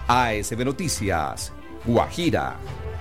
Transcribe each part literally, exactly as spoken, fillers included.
A S B Noticias, Guajira.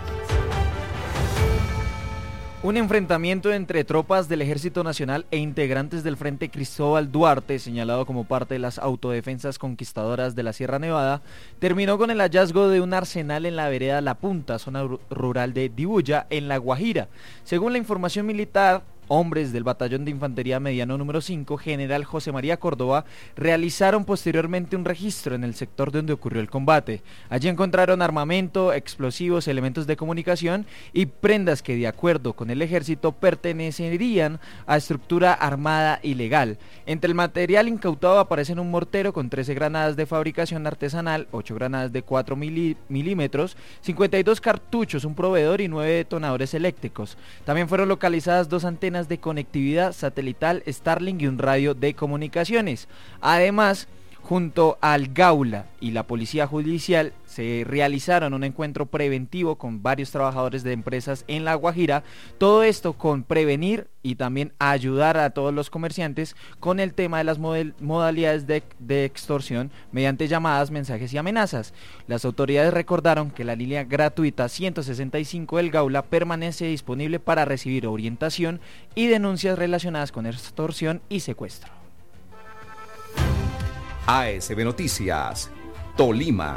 Un enfrentamiento entre tropas del Ejército Nacional e integrantes del Frente Cristóbal Duarte, señalado como parte de las autodefensas conquistadoras de la Sierra Nevada, terminó con el hallazgo de un arsenal en la vereda La Punta, zona rural de Dibuya, en La Guajira. Según la información militar, hombres del Batallón de Infantería Mediano número cinco, General José María Córdoba, realizaron posteriormente un registro en el sector donde ocurrió el combate. Allí encontraron armamento, explosivos, elementos de comunicación y prendas que, de acuerdo con el ejército, pertenecerían a estructura armada ilegal. Entre el material incautado aparecen un mortero con trece granadas de fabricación artesanal, ocho granadas de cuatro milímetros, cincuenta y dos cartuchos, un proveedor y nueve detonadores eléctricos. También fueron localizadas dos antenas de conectividad satelital Starlink y un radio de comunicaciones. Además, junto al Gaula y la Policía Judicial se realizaron un encuentro preventivo con varios trabajadores de empresas en La Guajira, todo esto con prevenir y también ayudar a todos los comerciantes con el tema de las model- modalidades de, de extorsión mediante llamadas, mensajes y amenazas. Las autoridades recordaron que la línea gratuita ciento sesenta y cinco del Gaula permanece disponible para recibir orientación y denuncias relacionadas con extorsión y secuestro. A S B Noticias, Tolima.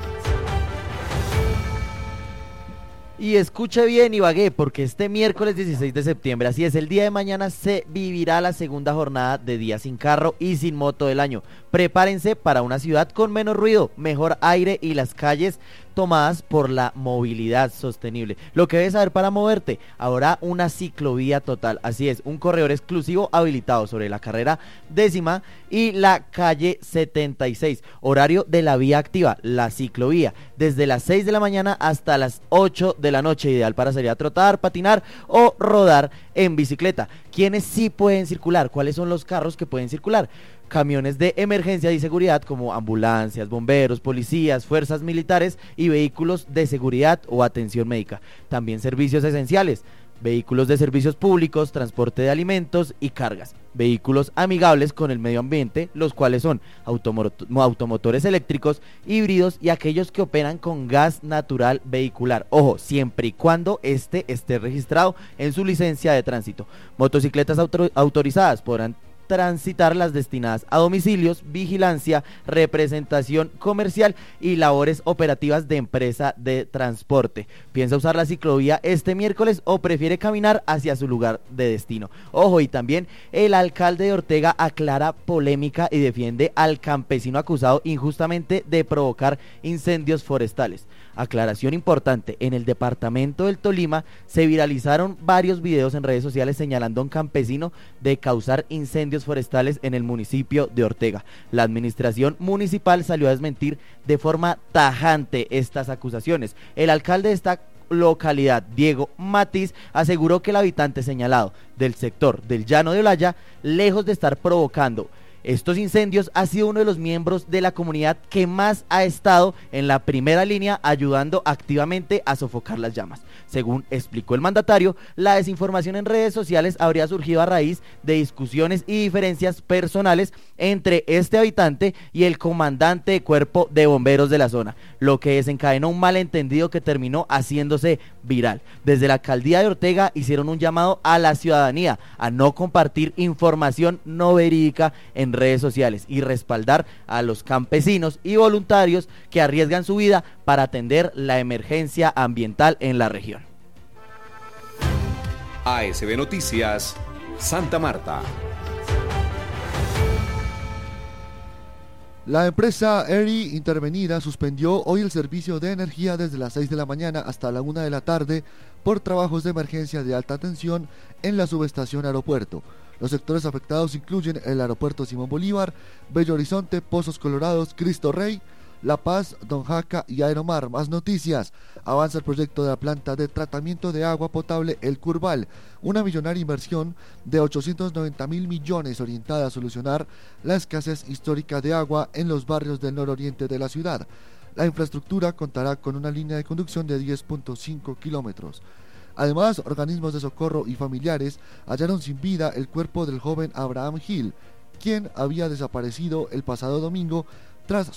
Y escuche bien, Ibagué, porque este miércoles dieciséis de septiembre, así es, el día de mañana se vivirá la segunda jornada de Día Sin Carro y Sin Moto del año. Prepárense para una ciudad con menos ruido, mejor aire y las calles tomadas por la movilidad sostenible. Lo que debes saber para moverte: habrá una ciclovía total, así es, un corredor exclusivo habilitado sobre la carrera décima y la calle setenta y seis. Horario de la vía activa, la ciclovía, desde las seis de la mañana hasta las ocho de la noche, ideal para salir a trotar, patinar o rodar en bicicleta. ¿Quiénes sí pueden circular? ¿Cuáles son los carros que pueden circular? Camiones de emergencia y seguridad como ambulancias, bomberos, policías, fuerzas militares y vehículos de seguridad o atención médica. También servicios esenciales, vehículos de servicios públicos, transporte de alimentos y cargas. Vehículos amigables con el medio ambiente, los cuales son automot- automotores eléctricos, híbridos y aquellos que operan con gas natural vehicular. Ojo, siempre y cuando este esté registrado en su licencia de tránsito. Motocicletas autor- autorizadas podrán transitar las destinadas a domicilios, vigilancia, representación comercial y labores operativas de empresa de transporte. ¿Piensa usar la ciclovía este miércoles o prefiere caminar hacia su lugar de destino? Ojo, y también el alcalde de Ortega aclara polémica y defiende al campesino acusado injustamente de provocar incendios forestales. Aclaración importante: en el departamento del Tolima se viralizaron varios videos en redes sociales señalando a un campesino de causar incendios forestales en el municipio de Ortega. La administración municipal salió a desmentir de forma tajante estas acusaciones. El alcalde de esta localidad, Diego Matiz, aseguró que el habitante señalado del sector del Llano de Olaya, lejos de estar provocando estos incendios, ha sido uno de los miembros de la comunidad que más ha estado en la primera línea ayudando activamente a sofocar las llamas. Según explicó el mandatario, la desinformación en redes sociales habría surgido a raíz de discusiones y diferencias personales entre este habitante y el comandante de cuerpo de bomberos de la zona, lo que desencadenó un malentendido que terminó haciéndose viral. Desde la alcaldía de Ortega hicieron un llamado a la ciudadanía a no compartir información no verídica en redes sociales y respaldar a los campesinos y voluntarios que arriesgan su vida para atender la emergencia ambiental en la región. A S B Noticias, Santa Marta. La empresa ERI intervenida suspendió hoy el servicio de energía desde las seis de la mañana hasta la una de la tarde por trabajos de emergencia de alta tensión en la subestación Aeropuerto. Los sectores afectados incluyen el Aeropuerto Simón Bolívar, Bello Horizonte, Pozos Colorados, Cristo Rey, La Paz, Don Jaca y Aeromar. Más noticias: avanza el proyecto de la planta de tratamiento de agua potable El Curval, una millonaria inversión de ochocientos noventa mil millones orientada a solucionar la escasez histórica de agua en los barrios del nororiente de la ciudad. La infraestructura contará con una línea de conducción de diez punto cinco kilómetros. Además, organismos de socorro y familiares hallaron sin vida el cuerpo del joven Abraham Gil, quien había desaparecido el pasado domingo tras